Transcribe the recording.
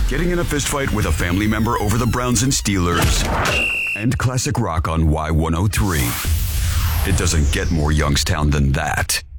Getting in a fistfight with a family member over the Browns and Steelers. And classic rock on Y103. It doesn't get more Youngstown than that.